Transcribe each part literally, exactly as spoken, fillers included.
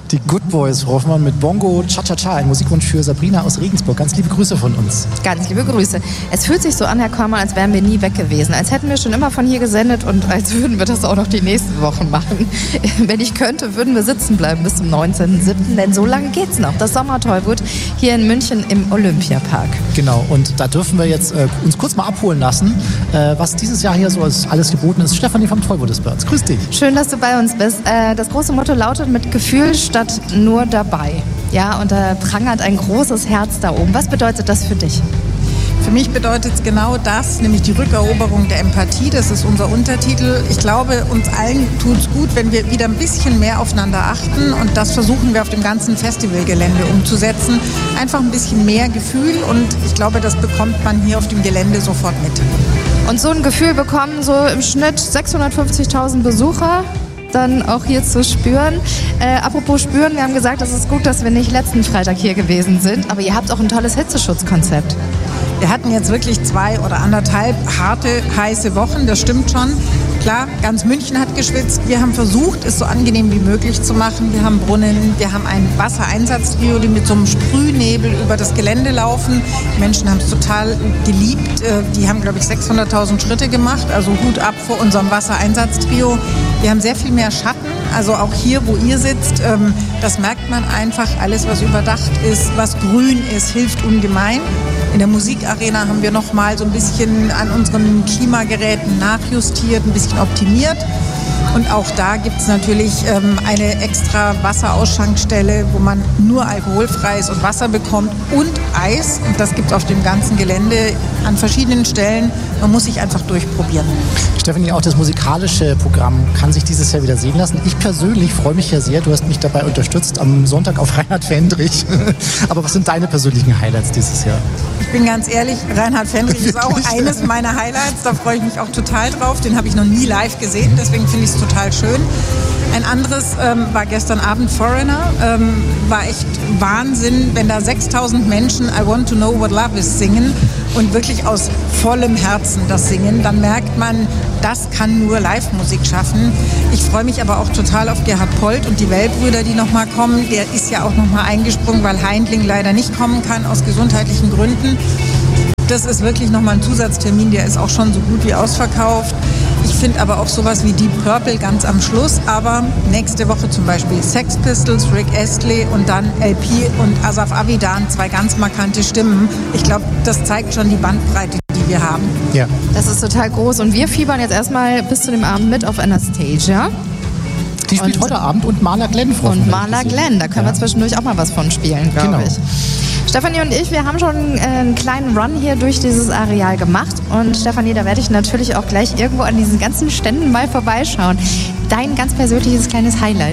Die Good Boys, Frau Hoffmann, mit Bongo Cha-Cha-Cha, ein Musikwunsch für Sabrina aus Regensburg. Ganz liebe Grüße von uns. Ganz liebe Grüße. Es fühlt sich so an, Herr Kollmann, als wären wir nie weg gewesen. Als hätten wir schon immer von hier gesendet und als würden wir das auch noch die nächsten Wochen machen. Wenn ich könnte, würden wir sitzen bleiben bis zum neunzehnten siebten Denn so lange geht's noch. Das Sommertollwut hier in München im Olympiapark. Genau, und da dürfen wir jetzt äh, uns kurz mal abholen lassen, äh, was dieses Jahr hier so alles geboten ist. Stefanie vom Tollwut-Birds. Grüß dich. Schön, dass du bei uns bist. Äh, das große Motto lautet mit Gefühl statt nur dabei. Ja, und da prangert ein großes Herz da oben. Was bedeutet das für dich? Für mich bedeutet es genau das, nämlich die Rückeroberung der Empathie. Das ist unser Untertitel. Ich glaube, uns allen tut es gut, wenn wir wieder ein bisschen mehr aufeinander achten. Und das versuchen wir auf dem ganzen Festivalgelände umzusetzen. Einfach ein bisschen mehr Gefühl. Und ich glaube, das bekommt man hier auf dem Gelände sofort mit. Und so ein Gefühl bekommen so im Schnitt sechshundertfünfzigtausend Besucher dann auch hier zu spüren. Äh, apropos spüren, wir haben gesagt, es ist gut, dass wir nicht letzten Freitag hier gewesen sind, aber ihr habt auch ein tolles Hitzeschutzkonzept. Wir hatten jetzt wirklich zwei oder anderthalb harte, heiße Wochen, das stimmt schon. Klar, ganz München hat geschwitzt. Wir haben versucht, es so angenehm wie möglich zu machen. Wir haben Brunnen, wir haben ein Wassereinsatztrio, die mit so einem Sprühnebel über das Gelände laufen. Die Menschen haben es total geliebt. Die haben, glaube ich, sechshunderttausend Schritte gemacht, also Hut ab vor unserem Wassereinsatztrio. Wir haben sehr viel mehr Schatten, also auch hier, wo ihr sitzt, das merkt man einfach. Alles, was überdacht ist, was grün ist, hilft ungemein. In der Musikarena haben wir noch mal so ein bisschen an unseren Klimageräten nachjustiert, ein bisschen optimiert. Und auch da gibt es natürlich ähm, eine extra Wasserausschenkstelle, wo man nur alkoholfreies und Wasser bekommt und Eis. Und das gibt es auf dem ganzen Gelände an verschiedenen Stellen. Man muss sich einfach durchprobieren. Stefanie, auch das musikalische Programm kann sich dieses Jahr wieder sehen lassen. Ich persönlich freue mich ja sehr, du hast mich dabei unterstützt am Sonntag auf Reinhard Fendrich. Aber was sind deine persönlichen Highlights dieses Jahr? Ich bin ganz ehrlich, Reinhard Fendrich ist auch eines meiner Highlights. Da freue ich mich auch total drauf. Den habe ich noch nie live gesehen, deswegen finde ich es total schön. Ein anderes ähm, war gestern Abend Foreigner. Ähm, war echt Wahnsinn, wenn da sechstausend Menschen I Want to Know What Love Is singen und wirklich aus vollem Herzen das singen, dann merkt man, das kann nur Live-Musik schaffen. Ich freue mich aber auch total auf Gerhard Polt und die Weltbrüder, die nochmal kommen. Der ist ja auch nochmal eingesprungen, weil Heindling leider nicht kommen kann aus gesundheitlichen Gründen. Das ist wirklich nochmal ein Zusatztermin, der ist auch schon so gut wie ausverkauft. Ich finde aber auch sowas wie Deep Purple ganz am Schluss. Aber nächste Woche zum Beispiel Sex Pistols, Rick Astley und dann L P und Asaf Avidan, zwei ganz markante Stimmen. Ich glaube, das zeigt schon die Bandbreite, die wir haben. Ja. Das ist total groß und wir fiebern jetzt erstmal bis zu dem Abend mit auf Anastasia. Die spielt und heute Abend und Marla Glenn vor. Und Marla Glenn, da können ja. wir zwischendurch auch mal was von spielen, glaube genau. ich. Stefanie und ich, wir haben schon äh, einen kleinen Run hier durch dieses Areal gemacht. Und Stefanie, da werde ich natürlich auch gleich irgendwo an diesen ganzen Ständen mal vorbeischauen. Dein ganz persönliches kleines Highlight.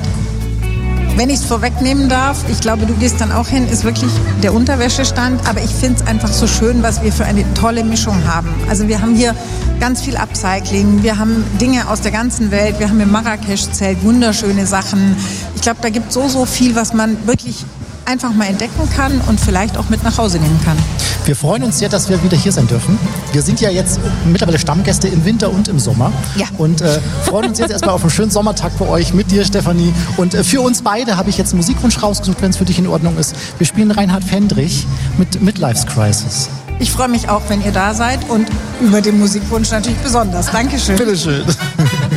Wenn ich es vorwegnehmen darf, ich glaube, du gehst dann auch hin, ist wirklich der Unterwäschestand. Aber ich finde es einfach so schön, was wir für eine tolle Mischung haben. Also wir haben hier ganz viel Upcycling, wir haben Dinge aus der ganzen Welt, wir haben im Marrakesch-Zelt wunderschöne Sachen. Ich glaube, da gibt es so, so viel, was man wirklich einfach mal entdecken kann und vielleicht auch mit nach Hause nehmen kann. Wir freuen uns sehr, dass wir wieder hier sein dürfen. Wir sind ja jetzt mittlerweile Stammgäste im Winter und im Sommer. Ja. Und äh, freuen uns jetzt erstmal auf einen schönen Sommertag bei euch mit dir, Stefanie. Und äh, für uns beide habe ich jetzt einen Musikwunsch rausgesucht, wenn es für dich in Ordnung ist. Wir spielen Reinhard Fendrich mit Midlife's Crisis. Ich freue mich auch, wenn ihr da seid und über den Musikwunsch natürlich besonders. Dankeschön. Bitteschön.